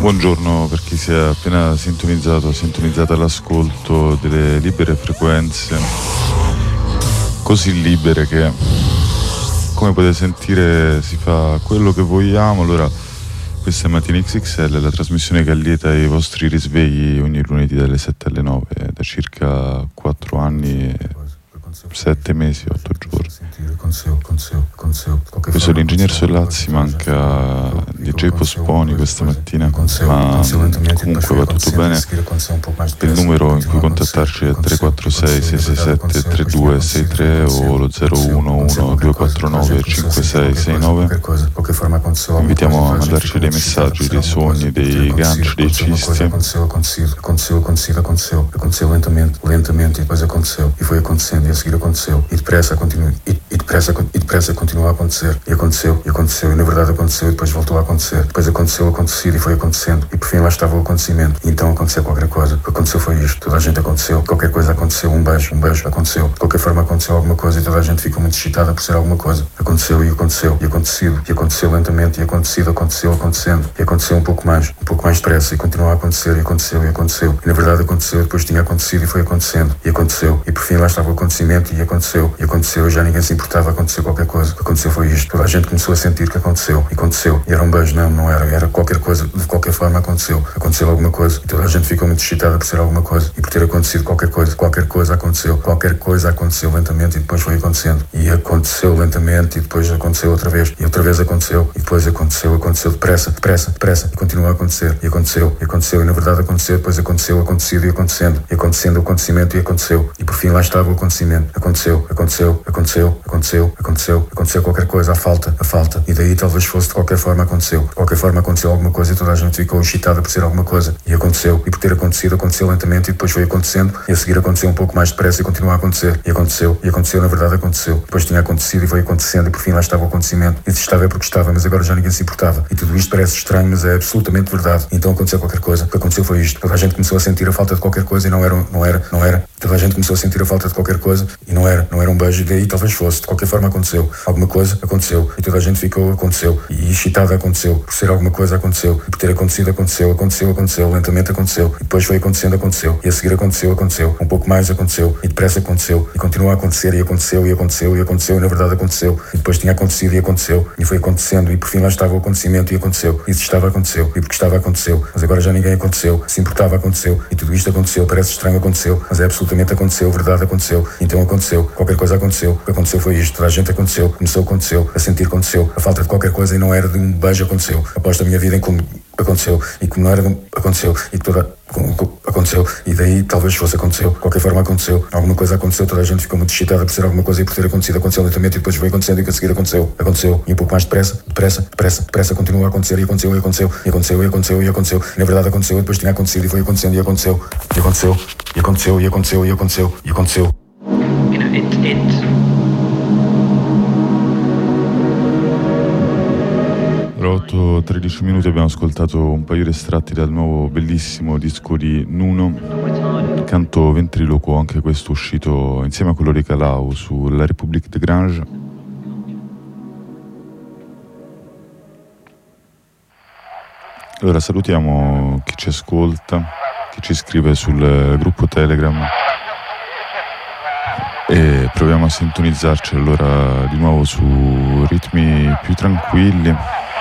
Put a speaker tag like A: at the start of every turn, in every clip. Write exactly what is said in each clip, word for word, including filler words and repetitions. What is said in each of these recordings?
A: Buongiorno per chi si è appena sintonizzato, sintonizzata all'ascolto delle libere frequenze, così libere che, come potete sentire, si fa quello che vogliamo. Allora, questa è Mattina X X L, la trasmissione che allieta i vostri risvegli ogni lunedì dalle sette alle nove, da circa quattro anni e sette mesi, otto giorni. Questo è l'ingegner Sollazzi, manca D J Posponi questa mattina, ma comunque va tutto bene. Il numero in cui contattarci è tre quattro sei sei sei sette tre due sei tre o lo zero uno uno due quattro nove cinque sei sei nove. Invitiamo a mandarci dei messaggi, dei sogni, dei ganci, dei cisti.
B: Aconteceu, aconteceu, aconteceu, aconteceu lentamente, lentamente, e depois aconteceu, e foi acontecendo, e a seguir aconteceu, e depressa continua, e, e depressa, e depressa continua a acontecer, e aconteceu, e aconteceu, e na verdade aconteceu, e depois voltou a acontecer, depois aconteceu, acontecido, e foi acontecendo, e por fim lá estava o acontecimento, e então aconteceu qualquer coisa. O que aconteceu foi isto, toda a gente aconteceu, qualquer coisa aconteceu, um beijo, um beijo, aconteceu, de qualquer forma aconteceu alguma coisa, e toda a gente ficou muito excitada por ser alguma coisa, aconteceu, e aconteceu, e acontecido, e aconteceu lentamente, e acontecido, aconteceu, acontecendo, e aconteceu um pouco mais, um pouco mais depressa, e continuou a acontecer, e aconteceu, e aconteceu, e na verdade aconteceu, e depois tinha acontecido, e foi acontecendo, e aconteceu, e por fim lá estava o acontecimento, e aconteceu, e aconteceu, e já ninguém se importava, aconteceu qualquer coisa. O que aconteceu foi isto, toda a gente começou a sentir que aconteceu, e aconteceu, e era um beijo, não, não era, era qualquer coisa, de qualquer forma aconteceu, aconteceu alguma coisa, e toda a gente ficou muito excitada por ser alguma coisa, e por ter acontecido qualquer coisa, qualquer coisa aconteceu, qualquer coisa aconteceu lentamente, e depois foi acontecendo, e aconteceu lentamente, e depois aconteceu outra vez, e outra vez aconteceu, e depois aconteceu, aconteceu depressa, depressa, depressa, e continua a acontecer, e aconteceu, e aconteceu, e na verdade aconteceu, depois aconteceu, acontecido, e acontecendo, e acontecendo o acontecimento, e aconteceu, e por fim lá estava o acontecimento, aconteceu, aconteceu, aconteceu, aconteceu, aconteceu, aconteceu qualquer coisa, a falta, a falta, e daí talvez fosse de qualquer forma aconteceu, de qualquer forma aconteceu alguma coisa, e toda a gente ficou excitada por ser alguma coisa, e aconteceu, e por ter acontecido, aconteceu lentamente, e depois foi acontecendo, e a seguir aconteceu um pouco mais depressa, e continua a acontecer, e aconteceu, e aconteceu, na verdade aconteceu, depois tinha acontecido, e foi acontecendo, e por fim lá estava o acontecimento, e se estava é porque estava, mas agora já ninguém se importava, e tudo isto parece estranho, mas é absolutamente verdade, então aconteceu qualquer coisa, o que aconteceu foi isto, toda a gente começou a sentir a falta de qualquer coisa, e não era, não era, não era, toda a gente começou a sentir a falta de qualquer coisa, e não era, não era um beijo, e daí talvez fosse, de qualquer forma aconteceu, alguma coisa aconteceu, e toda a gente ficou, aconteceu, e excitada aconteceu, por ser alguma coisa aconteceu, e por ter acontecido aconteceu, aconteceu, aconteceu, lentamente aconteceu, e depois foi acontecendo, aconteceu, e a seguir aconteceu, aconteceu, um pouco mais aconteceu, e depressa aconteceu, e continua a acontecer, e aconteceu, e aconteceu, e aconteceu, e na verdade aconteceu, e depois tinha acontecido, e aconteceu, e foi acontecendo, e por fim lá estava o acontecimento, e aconteceu, e se estava aconteceu, e porque estava aconteceu, mas agora já ninguém aconteceu, se importava aconteceu, e tudo isto aconteceu, parece estranho aconteceu, mas é absolutamente aconteceu, verdade aconteceu, então aconteceu, qualquer coisa aconteceu, o que aconteceu foi isto, toda a gente aconteceu, começou, aconteceu, a sentir aconteceu, a falta de qualquer coisa e não era de um beijo aconteceu, aposto a minha vida em como aconteceu, e como não era de um aconteceu, e toda aconteceu, e daí talvez fosse aconteceu, de qualquer forma aconteceu, alguma coisa aconteceu, toda a gente ficou muito excitada por ser alguma coisa e por ter acontecido, aconteceu lentamente e depois foi acontecendo e que a seguir aconteceu, aconteceu, e um pouco mais depressa, depressa, depressa, depressa, continua a acontecer e aconteceu, e aconteceu, e aconteceu, e aconteceu, e aconteceu, e na verdade aconteceu, e depois tinha acontecido e foi acontecendo e aconteceu, e aconteceu, e aconteceu, e aconteceu, e aconteceu, e aconteceu.
C: You know, it, it...
A: otto e tredici minuti abbiamo ascoltato un paio di estratti dal nuovo bellissimo disco di Nuno, Canto ventriloquo, anche questo uscito insieme a quello di Kalau su La République de Grange. Allora salutiamo chi ci ascolta, chi ci scrive sul gruppo Telegram e proviamo a sintonizzarci allora di nuovo su ritmi più tranquilli.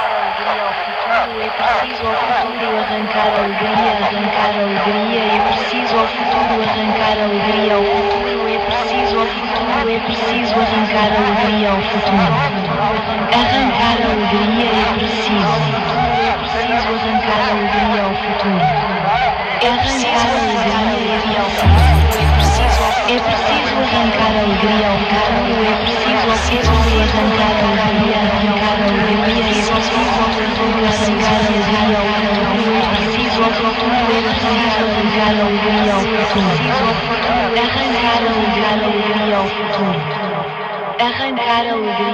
D: Arrancar a alegria, arrancar a alegria, é preciso ao futuro arrancar a alegria ao futuro, é preciso ao futuro, é preciso arrancar a alegria ao futuro. Arrancar a alegria é preciso, é preciso arrancar a alegria ao futuro. Arrancar a alegria ao futuro, é preciso arrancar a alegria ao futuro, é preciso ao futuro arrancar a alegria, arrancar a alegria, é preciso ao futuro arrancar a alegria ao futuro. Ao futuro é preciso arrancar a alegria ao futuro. Arrancar a alegria ao futuro. Arrancar a alegria.